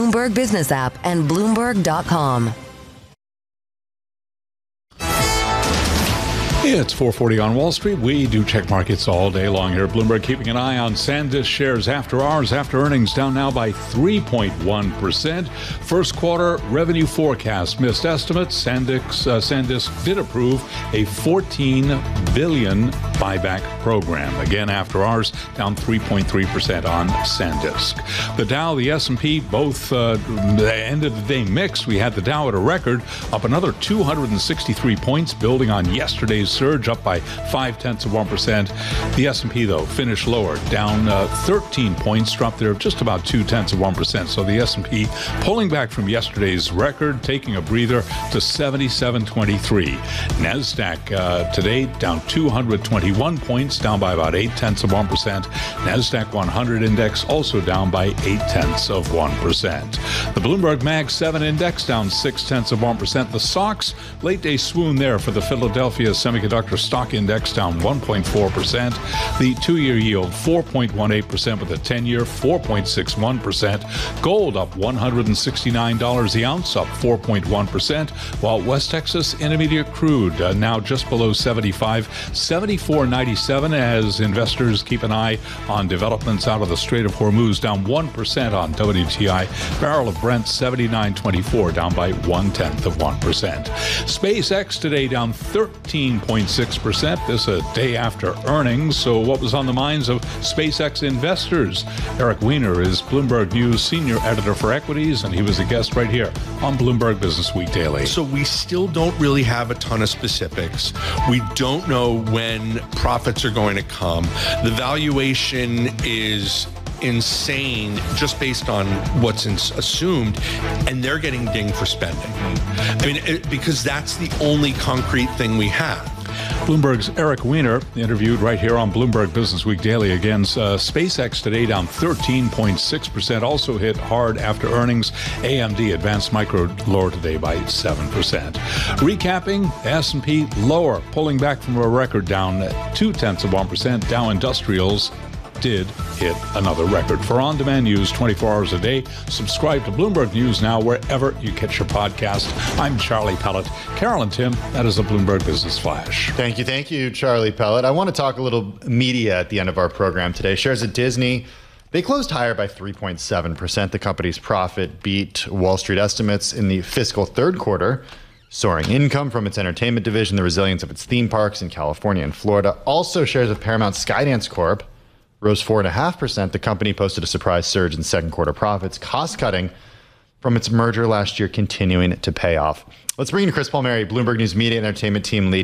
Bloomberg Business app and Bloomberg.com. It's 4:40 on Wall Street. We do check markets all day long here at Bloomberg, keeping an eye on SanDisk shares after hours, after earnings, down now by 3.1%. First quarter revenue forecast missed estimates. SanDisk did approve a $14 billion buyback program. Again, after hours, down 3.3% on SanDisk. The Dow, the S&P, both ended the day mixed. We had the Dow at a record, up another 263 points, building on yesterday's surge, up by 0.5%. The S&P, though, finished lower, down 13 points, dropped there just about 0.2%. So the S&P pulling back from yesterday's record, taking a breather to 77.23. NASDAQ today down 221 points, down by about 0.8%. NASDAQ 100 index also down by 0.8%. The Bloomberg Mag 7 index down 0.6%. The SOX late day swoon there for the Philadelphia Semiconductor Stock Index, down 1.4%. The 2-year yield 4.18%, with a 10-year 4.61%. Gold up $169 the ounce, up 4.1%, while West Texas Intermediate crude now just below 74.97, as investors keep an eye on developments out of the Strait of Hormuz, down 1% on WTI. Barrel of Brent 79.24, down by 0.1%. SpaceX today down 13.6%. This a day after earnings. So what was on the minds of SpaceX investors? Eric Weiner is Bloomberg News senior editor for equities, and he was a guest right here on Bloomberg Business Week Daily. So we still don't really have a ton of specifics. We don't know when profits are going to come. The valuation is insane just based on what's assumed, and they're getting dinged for spending. I mean, because that's the only concrete thing we have. Bloomberg's Eric Weiner interviewed right here on Bloomberg Business Week Daily. Again, SpaceX today down 13.6%, also hit hard after earnings. AMD, Advanced Micro, lower today by 7%. Recapping, S&P lower, pulling back from a record, down 0.2%. Dow Industrials did hit another record. For on-demand news 24 hours a day, subscribe to Bloomberg News now wherever you catch your podcast. I'm Charlie Pellet. Carol and Tim, that is a Bloomberg Business Flash. Thank you, Charlie Pellet. I want to talk a little media at the end of our program today. Shares at Disney, they closed higher by 3.7%. The company's profit beat Wall Street estimates in the fiscal third quarter. Soaring income from its entertainment division, the resilience of its theme parks in California and Florida. Also, shares of Paramount Skydance Corp rose 4.5%. The company posted a surprise surge in second quarter profits. Cost cutting from its merger last year continuing to pay off. Let's bring in Chris Palmieri, Bloomberg News Media and Entertainment Team lead.